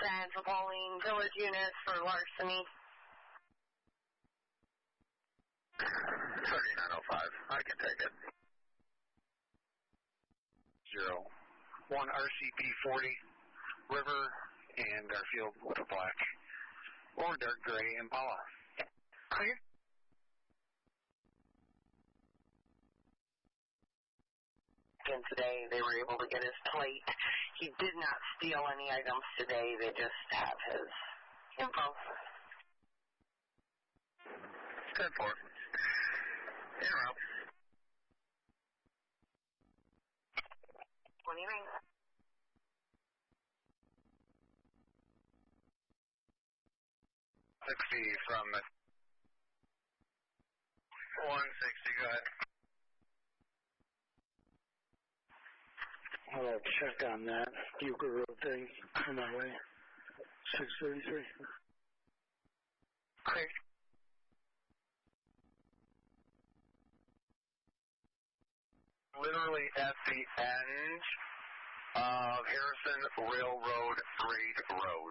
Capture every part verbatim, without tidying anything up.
ten for Pauline. Village units for larceny. thirty-nine oh five. I can take it. Zero. One R C P forty, River, and Garfield with a black or dark gray Impala. Clear. And today they were able to get his plate. He did not steal any items today. They just have his info. ten four. In route. twenty-nine. sixty from one sixty, go ahead. I'll have to check on that Euchre Road thing on my way. six thirty-three. Clear. Literally at the end of Harrison Railroad Grade Road.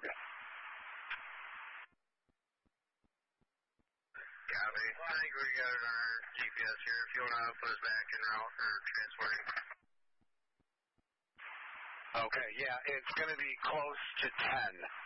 Copy. I think we got it on our G P S here. If you want to put us back in route or transport. Okay, yeah, it's going to be close to ten.